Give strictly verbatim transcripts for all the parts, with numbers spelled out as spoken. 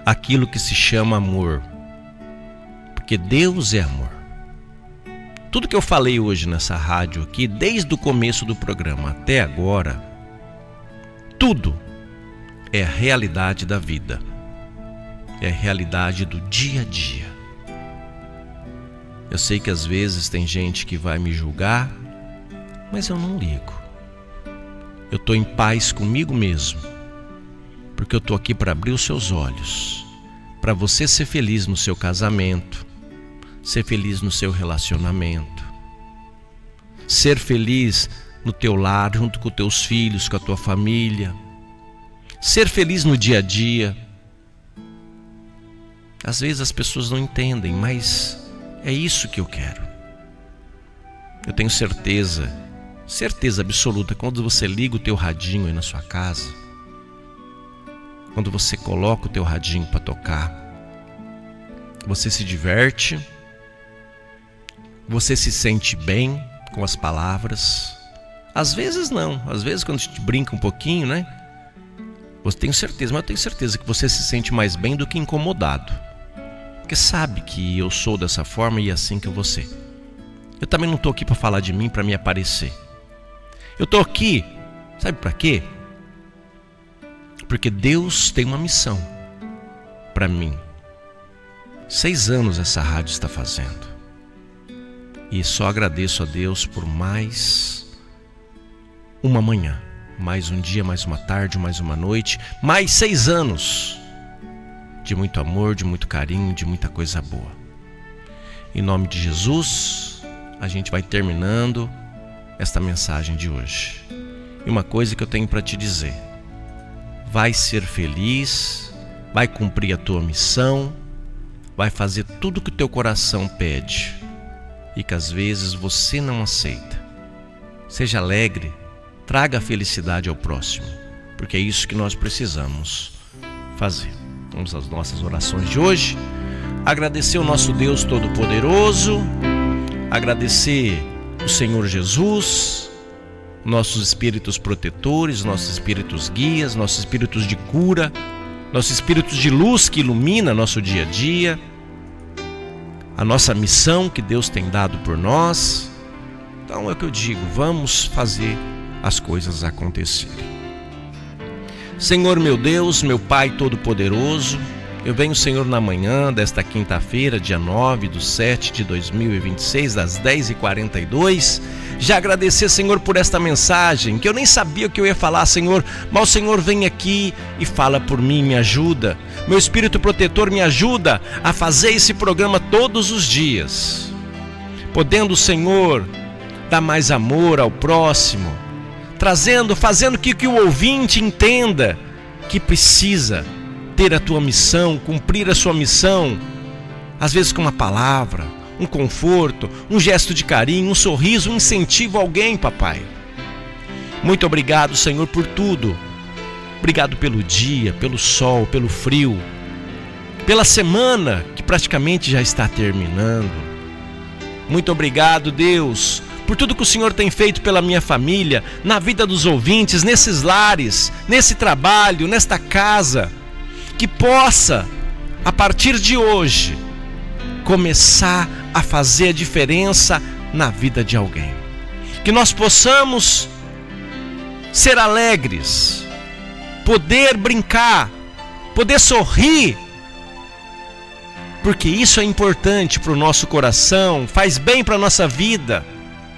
aquilo que se chama amor, porque Deus é amor. Tudo que eu falei hoje nessa rádio aqui, desde o começo do programa até agora, tudo é a realidade da vida, é a realidade do dia a dia. Eu sei que às vezes tem gente que vai me julgar, mas eu não ligo. Eu estou em paz comigo mesmo, porque eu estou aqui para abrir os seus olhos, para você ser feliz no seu casamento, ser feliz no seu relacionamento, ser feliz no teu lar, junto com os teus filhos, com a tua família, ser feliz no dia a dia. Às vezes as pessoas não entendem, mas é isso que eu quero. Eu tenho certeza, certeza absoluta, quando você liga o teu radinho aí na sua casa, quando você coloca o teu radinho para tocar, você se diverte, você se sente bem com as palavras. Às vezes não, às vezes quando a gente brinca um pouquinho, né? Você tem certeza, mas eu tenho certeza que você se sente mais bem do que incomodado, porque sabe que eu sou dessa forma e é assim que eu vou ser. Eu também não estou aqui para falar de mim, para me aparecer. Eu estou aqui, sabe para quê? Porque Deus tem uma missão para mim. Seis anos essa rádio está fazendo. E só agradeço a Deus por mais uma manhã, mais um dia, mais uma tarde, mais uma noite, mais seis anos de muito amor, de muito carinho, de muita coisa boa. Em nome de Jesus, a gente vai terminando esta mensagem de hoje. E uma coisa que eu tenho para te dizer: vai ser feliz, vai cumprir a tua missão, vai fazer tudo que o teu coração pede e que às vezes você não aceita. Seja alegre, traga a felicidade ao próximo, porque é isso que nós precisamos fazer. Vamos às nossas orações de hoje. Agradecer o nosso Deus Todo-Poderoso, agradecer o Senhor Jesus, nossos espíritos protetores, nossos espíritos guias, nossos espíritos de cura, nossos espíritos de luz que ilumina nosso dia a dia, a nossa missão que Deus tem dado por nós. Então é o que eu digo, vamos fazer as coisas acontecerem. Senhor meu Deus, meu Pai Todo-Poderoso, eu venho, Senhor, na manhã desta quinta-feira, dia nove de sete de dois mil e vinte e seis, das dez e quarenta e dois, já agradecer, Senhor, por esta mensagem, que eu nem sabia o que eu ia falar, Senhor, mas o Senhor vem aqui e fala por mim, me ajuda. Meu Espírito Protetor me ajuda a fazer esse programa todos os dias, podendo, Senhor, dar mais amor ao próximo, trazendo, fazendo que, que o ouvinte entenda que precisa ter a tua missão, cumprir a sua missão, às vezes com uma palavra, um conforto, um gesto de carinho, um sorriso, um incentivo a alguém, papai. Muito obrigado, Senhor, por tudo. Obrigado pelo dia, pelo sol, pelo frio, pela semana que praticamente já está terminando. Muito obrigado, Deus, por tudo que o Senhor tem feito pela minha família, na vida dos ouvintes, nesses lares, nesse trabalho, nesta casa. Que possa, a partir de hoje, começar a fazer a diferença na vida de alguém. Que nós possamos ser alegres, poder brincar, poder sorrir, porque isso é importante para o nosso coração, faz bem para a nossa vida.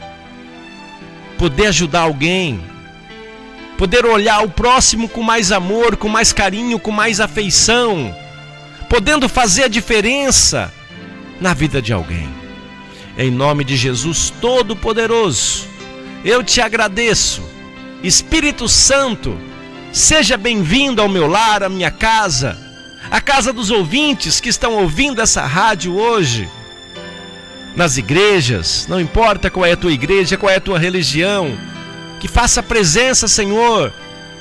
Poder ajudar alguém, poder olhar o próximo com mais amor, com mais carinho, com mais afeição, podendo fazer a diferença na vida de alguém. Em nome de Jesus Todo-Poderoso, eu te agradeço. Espírito Santo, seja bem-vindo ao meu lar, à minha casa, à casa dos ouvintes que estão ouvindo essa rádio hoje, nas igrejas, não importa qual é a tua igreja, qual é a tua religião, que faça presença, Senhor.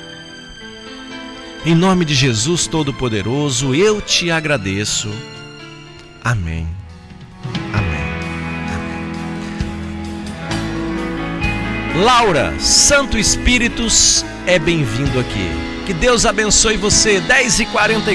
Em nome de Jesus Todo-Poderoso, eu te agradeço. Amém. Amém. Amém. Laura, Santo Espíritos é bem-vindo aqui. Que Deus abençoe você. dez e quarenta e